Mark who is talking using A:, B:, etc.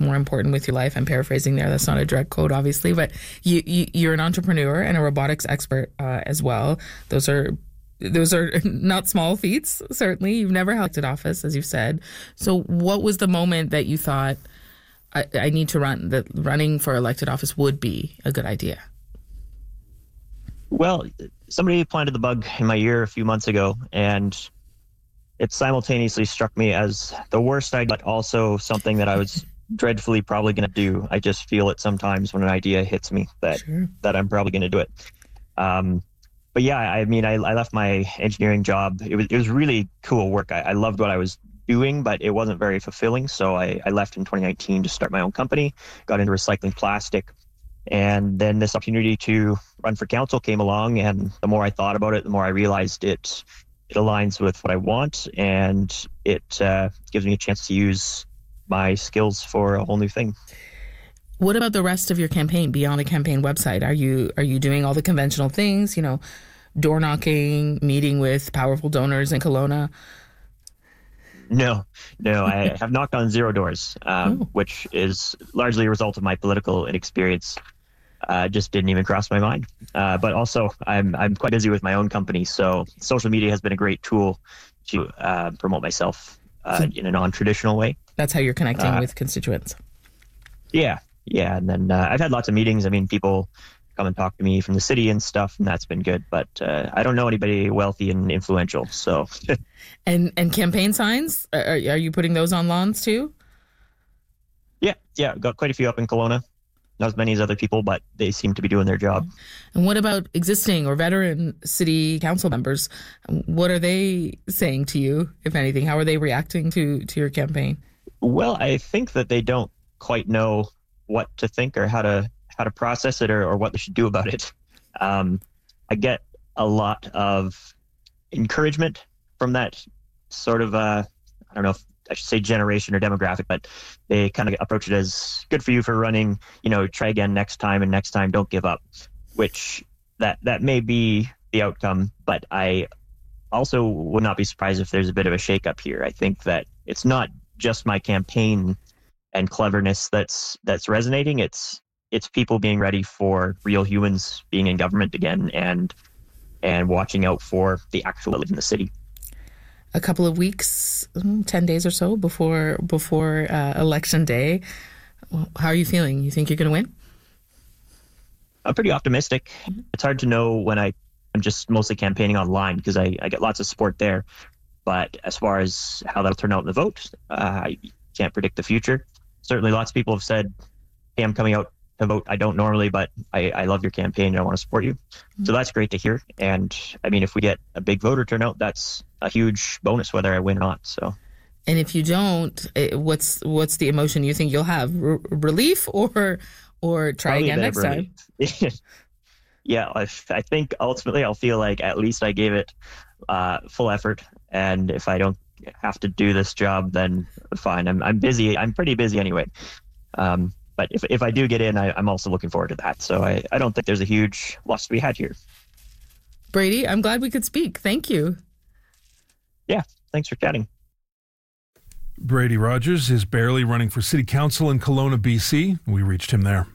A: more important with your life. I'm paraphrasing there. That's not a direct quote, obviously, but you're an entrepreneur and a robotics expert as well. Those are not small feats, certainly. You've never held elected office, as you've said. So what was the moment that you thought, I need to run, that running for elected office would be a good idea?
B: Well, somebody planted the bug in my ear a few months ago, and it simultaneously struck me as the worst idea, but also something that I was dreadfully probably going to do. I just feel it sometimes when an idea hits me that I'm probably going to do it. But yeah, I mean, I left my engineering job. It was really cool work. I loved what I was doing, but it wasn't very fulfilling. So I left in 2019 to start my own company, got into recycling plastic. And then this opportunity to run for council came along, and the more I thought about it, the more I realized it aligns with what I want, and it gives me a chance to use my skills for a whole new thing.
A: What about the rest of your campaign beyond the campaign website? Are you doing all the conventional things, door knocking, meeting with powerful donors in Kelowna?
B: No, I have knocked on 0 doors, which is largely a result of my political inexperience. Just didn't even cross my mind. But also, I'm quite busy with my own company, so social media has been a great tool to promote myself in a non-traditional way.
A: That's how you're connecting with constituents.
B: Yeah, and then I've had lots of meetings. I mean, people come and talk to me from the city and stuff, and that's been good. But I don't know anybody wealthy and influential. So,
A: and campaign signs, are you putting those on lawns too?
B: Yeah, got quite a few up in Kelowna. Not as many as other people, but they seem to be doing their job.
A: And what about existing or veteran city council members? What are they saying to you, if anything? How are they reacting to your campaign?
B: Well, I think that they don't quite know what to think or how to process it or what they should do about it. I get a lot of encouragement from that sort of, I don't know if I should say generation or demographic, but they kind of approach it as good for you for running, try again next time, and next time don't give up, which that may be the outcome. But I also would not be surprised if there's a bit of a shakeup here. I think that it's not just my campaign and cleverness that's resonating. It's people being ready for real humans being in government again and watching out for the actual live in the city.
A: A couple of weeks, 10 days or so before election day. How are you feeling? You think you're going to win?
B: I'm pretty optimistic. Mm-hmm. It's hard to know when I'm just mostly campaigning online because I get lots of support there. But as far as how that'll turn out in the vote, I can't predict the future. Certainly lots of people have said, hey, I'm coming out to vote. I don't normally, but I love your campaign and I want to support you. Mm-hmm. So that's great to hear. And I mean, if we get a big voter turnout, that's a huge bonus whether I win or not. So,
A: and if you don't, what's the emotion you think you'll have? Relief or try
B: probably
A: again next time?
B: Yeah, I think ultimately I'll feel like at least I gave it full effort, and if I don't have to do this job, then fine. I'm busy. I'm pretty busy anyway. But if I do get in, I'm also looking forward to that. So I don't think there's a huge loss to be had here.
A: Brady, I'm glad we could speak. Thank you.
B: Yeah, thanks for chatting.
C: Brady Rogers is barely running for city council in Kelowna, BC. We reached him there.